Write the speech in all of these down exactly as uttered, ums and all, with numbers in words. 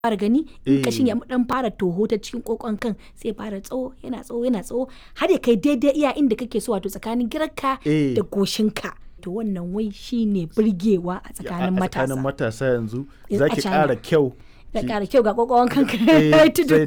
fara gani in kashin ya dan fara toho ta cikin kokon kan sai fara tsawo yana tsawo yana tsawo har ya kai daidai iya inda kake so wato tsakanin girarka da goshinka. To wannan wai shine burgewa a tsakanin matasa. A tsakanin matasa yanzu zaki ƙara kyau. Da ƙara kyau ga kokon kanka tudu.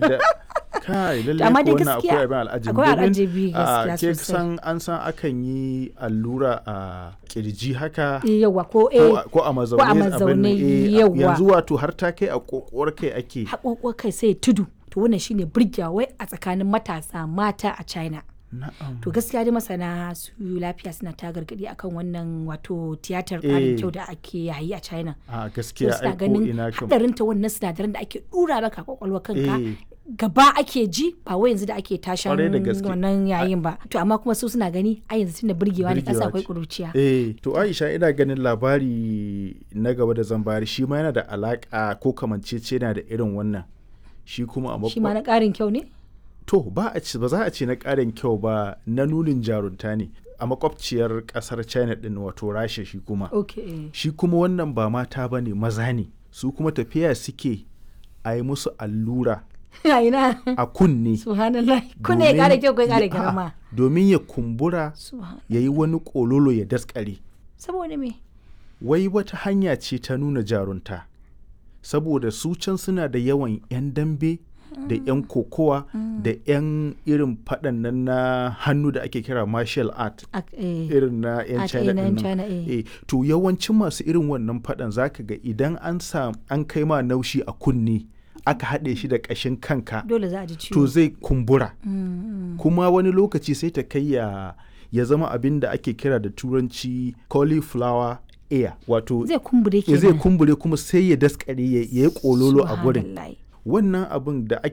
Kai lalle ko wannan akwai abin al'ajabi. Akwai al'ajabi gaskiya sosai. Ke sosai. san an san akan yi allura a kirji haka. Yawa ko eh ko a mazaune mazaune yawa. Yanzu wato har ta kai a kokowar kai ake. A kokowar kai sai tudu. To wannan shine burgewa wai a tsakanin matasa mata a China. Na'am. To gaskiya dai masana su lafiya suna ta gargadi akan wannan wato tiyatar ƙarin kyau da ake yayi a China. A gaskiya ai ko ina kam. Hadarin ta wannan sinadaran da ake dura maka kwakwalwa kanka gaba ake ji ba wai yanzu da ake tashan wannan yayin ba. To amma kuma su suna gani a yanzu tunda burgewa ne kasa akwai kuruciya. Eh to Aisha ina ganin labari na gaba da zan bayar shi ma yana da alaka ko kamanceceniya da irin wannan. Shi kuma a Shi ma na ƙarin kyau ne? To ba a ci ba za a ce na ƙarin kyau ba na nunin jarunta ne a makwabciyar ƙasar China din wato Rasha shi kuma. Okay. Shi kuma wannan ba mata ba ne maza ne su kuma tafiya suke a yi musu allura Ina. a kunne. Subhanallah. Kunne ya ƙara kyau ko ya ƙara girma. Domin ya kumbura ya yi wani ƙololo ya daskare. Saboda me? Wai wata hanya ce ta nuna jarunta saboda su can suna da yawan 'yan dambe da 'yan kokowa da 'yan irin faɗan nan na hannu da ake kira martial art irin na 'yan China ɗin nan. To yawancin masu irin wannan faɗan zaka ga idan an an kai ma naushi a kunne aka haɗe shi da ƙashin kanka dole za a ji ciwo. To zai kumbura kuma wani lokaci sai ta kai ya ya zama abin da ake kira da turanci cauliflower ear wato zai kumbure kenan. Zai kumbure kuma sai ya daskare ya yi kololo a gurin. Wannan abin da ake